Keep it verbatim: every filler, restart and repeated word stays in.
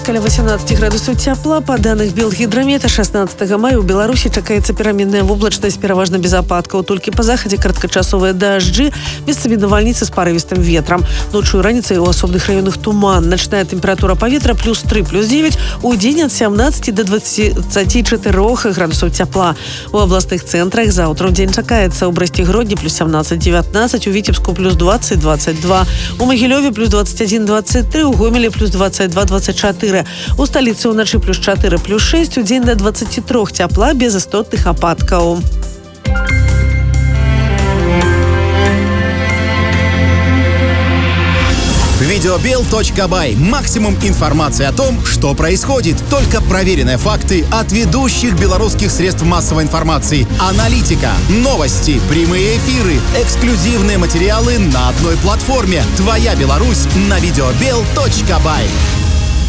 Каля восемнадцати градусаў цяпла. Па даных Белгідрамета, шестнадцатага мая ў Беларусі чакаецца пераменная воблачнасць, пераважна без ападкаў. Толькі па захадзе кароткачасовыя дажджы, месцамі навальніцы з парывістым ветрам. Ноччу і раніцай у асобных раёнах туман. Начная тэмпература паветра плюс тры, плюс дзевяць, у дзень ад сямнаццаці да дваццаці чатырох градусаў цяпла. У абласных цэнтрах заўтра ў дзень чакаецца ў Брасце-Гродні плюс сямнаццаць дзевятнаццаць, у Віцебску плюс дваццаць дваццаць два, у Магілёве плюс дваццаць адзін дваццаць тры, у Гомелі плюс дваццаць два дваццаць чатыры. У сталіцы ўначы плюс чатыры, плюс шэсць, у дзень да дваццаці трох цяпла без істотных ападкаў. Видеобел точка бай. Максимум информации о том, что происходит. Только проверенные факты от ведущих белорусских средств массовой информации. Аналитика, новости, прямые эфиры, эксклюзивные материалы на одной платформе. Твоя Беларусь на видеобел точка бай.